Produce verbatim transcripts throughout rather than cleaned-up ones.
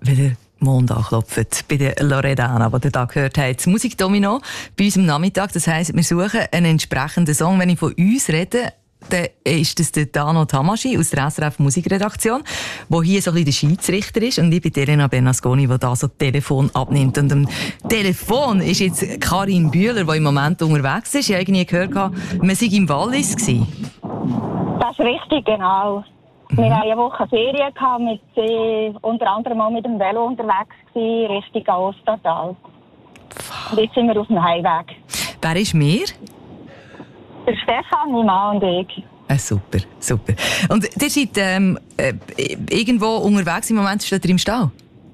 wenn der Mond anklopft bei der Loredana, die ihr da gehört habt. Musikdomino bei uns am Nachmittag. Das heisst, wir suchen einen entsprechenden Song. Wenn ich von uns rede, dann ist das der Dano Tamaschi aus der S R F Musikredaktion, der hier so ein bisschen der Schiedsrichter ist. Und ich bin Elena Bernasconi, die da so das Telefon abnimmt. Und am Telefon ist jetzt Karin Bühler, die im Moment unterwegs ist. Ich habe irgendwie gehört, man sei im Wallis gewesen. Das ist richtig, genau. Mhm. Wir hatten eine Woche Ferien, gehabt, mit, äh, unter anderem auch mit dem Velo unterwegs gewesen, Richtung Ostertal. Und jetzt sind wir auf dem Heimweg. Wer ist mir? Der Stefan, mein Mann und ich. Ah, super, super. Und ihr seid ähm, äh, irgendwo unterwegs im Moment, steht ihr im Stall?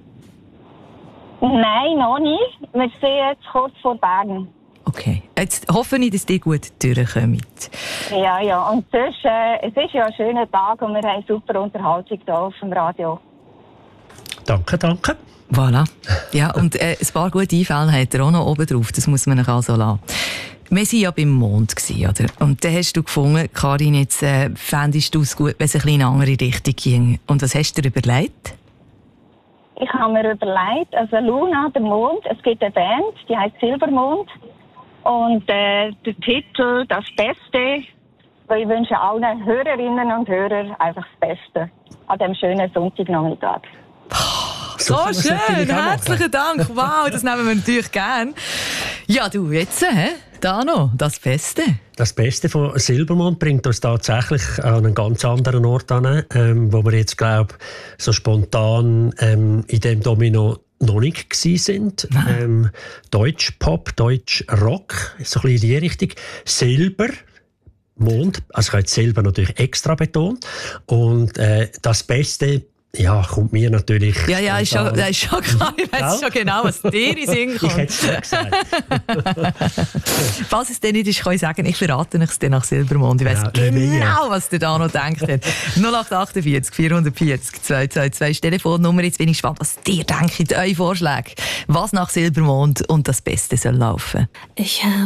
Nein, noch nicht. Wir sind jetzt kurz vor Bern. Okay. Jetzt hoffe ich, dass ihr gut durchkommt. Ja, ja. Und sonst, äh, es ist ja ein schöner Tag und wir haben super Unterhaltung hier auf dem Radio. Danke, danke. Voilà. Ja, und äh, ein paar gute Einfälle hat er auch noch oben drauf. Das muss man euch also lassen. Wir waren ja beim Mond, oder? Und dann hast du gefunden, Karin, jetzt äh, fändest du es gut, wenn es ein bisschen in eine andere Richtung ging. Und was hast du dir überlegt? Ich habe mir überlegt, also Luna, der Mond, es gibt eine Band, die heisst Silbermond. Und äh, der Titel, das Beste, weil ich wünsche allen Hörerinnen und Hörern einfach das Beste an diesem schönen Sonntagnachmittag. So, so schön, herzlichen Dank. Wow, das nehmen wir natürlich gern. Ja, du, jetzt, hä? Da noch, das Beste. Das Beste von Silbermond bringt uns tatsächlich an einen ganz anderen Ort an, ähm, wo wir jetzt, glaube ich, so spontan ähm, in dem Domino noch nicht gewesen sind. Ähm, Deutsch Pop, Deutsch Rock, so ein bisschen in die Richtung. Silber. Mond, also ich habe jetzt Silber natürlich extra betont. Und äh, das Beste, ja, kommt mir natürlich... Ja, ja, ist schon, ist schon klar. Ich weiss schon genau, was dir in Sinn kommt. Ich hätte es schon gesagt. Falls es dir nicht ist, kann ich sagen, ich verrate es dir nach Silbermond. Ich weiss ja, genau, was der da noch denkt. null acht achtundvierzig vierhundertvierzig zweihundertzweiundzwanzig Telefonnummer. Jetzt bin ich gespannt, was dir denkt, eure Vorschläge. Was nach Silbermond und das Beste soll laufen. Ich habe